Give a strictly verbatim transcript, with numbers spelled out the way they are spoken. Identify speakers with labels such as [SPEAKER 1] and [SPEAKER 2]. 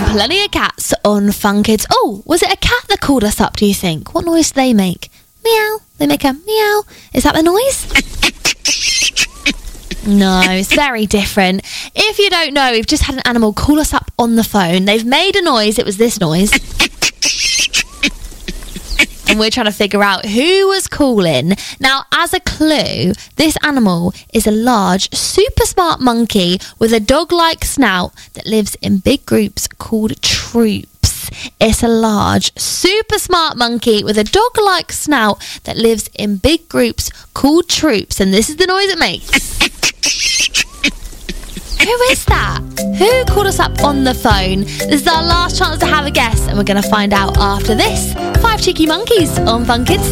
[SPEAKER 1] Plenty of cats on Fun Kids. Oh, was it a cat that called us up, do you think? What noise do they make? Meow. They make a meow. Is that the noise? No, it's very different. If you don't know, we've just had an animal call us up on the phone. They've made a noise. It was this noise. And we're trying to figure out who was calling. Now, as a clue, this animal is a large, super smart monkey with a dog-like snout that lives in big groups called troops. It's a large, super smart monkey with a dog-like snout that lives in big groups called troops. And this is the noise it makes. Who is that? Who called us up on the phone? This is our last chance to have a guess, and we're going to find out after this. Five Cheeky Monkeys on Fun Kids.